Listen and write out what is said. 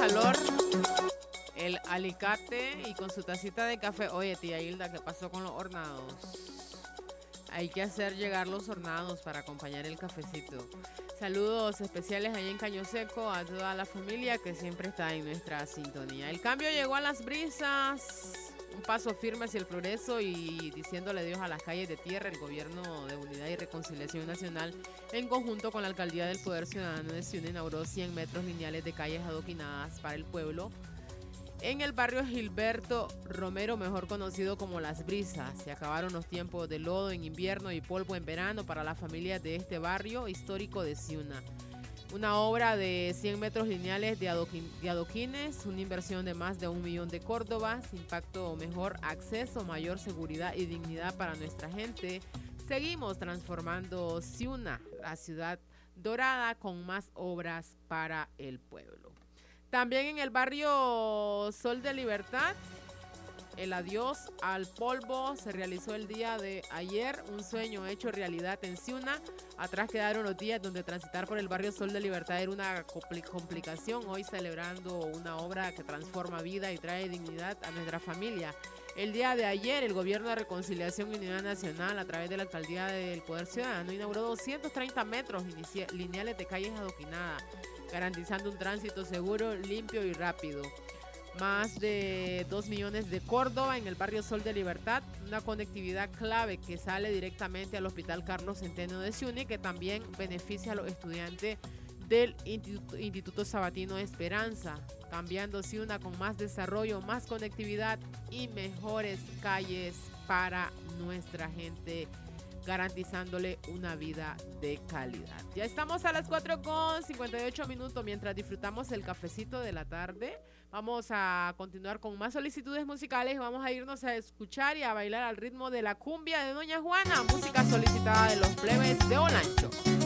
calor, el alicate y con su tacita de café. Oye, tía Hilda, ¿qué pasó con los hornados? Hay que hacer llegar los hornados para acompañar el cafecito. Saludos especiales ahí en Caño Seco a toda la familia que siempre está en nuestra sintonía. El cambio llegó a Las Brisas, un paso firme hacia el progreso y diciéndole Dios a las calles de tierra. El Gobierno de Unidad y Reconciliación Nacional, en conjunto con la Alcaldía del Poder Ciudadano de Ciuna, inauguró 100 metros lineales de calles adoquinadas para el pueblo en el barrio Gilberto Romero, mejor conocido como Las Brisas. Se acabaron los tiempos de lodo en invierno y polvo en verano para las familias de este barrio histórico de Ciuna. Una obra de 100 metros lineales de adoquines, una inversión de más de 1 millón de córdobas, impacto, mejor acceso, mayor seguridad y dignidad para nuestra gente. Seguimos transformando Ciuna, la ciudad dorada, con más obras para el pueblo. También en el barrio Sol de Libertad, el adiós al polvo se realizó el día de ayer, un sueño hecho realidad en Ciuna. Atrás quedaron los días donde transitar por el barrio Sol de Libertad era una complicación. Hoy celebrando una obra que transforma vida y trae dignidad a nuestra familia. El día de ayer, el Gobierno de Reconciliación y Unidad Nacional, a través de la Alcaldía del Poder Ciudadano, inauguró 230 metros lineales de calles adoquinadas, garantizando un tránsito seguro, limpio y rápido. Más de 2 millones de Córdoba en el barrio Sol de Libertad, una conectividad clave que sale directamente al Hospital Carlos Centeno de Ciuna y que también beneficia a los estudiantes del Instituto Sabatino Esperanza, cambiando Ciuna con más desarrollo, más conectividad y mejores calles para nuestra gente, garantizándole una vida de calidad. Ya estamos a las 4:58 mientras disfrutamos el cafecito de la tarde. Vamos a continuar con más solicitudes musicales y vamos a irnos a escuchar y a bailar al ritmo de la cumbia de Doña Juana, música solicitada de los plebes de Olancho.